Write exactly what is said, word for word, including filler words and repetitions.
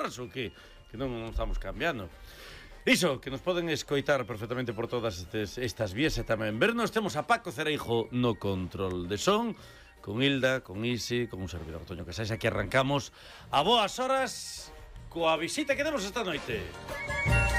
horas ou que, que non, non estamos cambiando. Iso, que nos poden escoitar perfectamente por todas estes, estas vías e tamén vernos. Temos a Paco Cereijo no control de son, con Hilda, con Isi, con un servidor Toño Casais. Aquí arrancamos a boas horas coa visita que temos esta noite.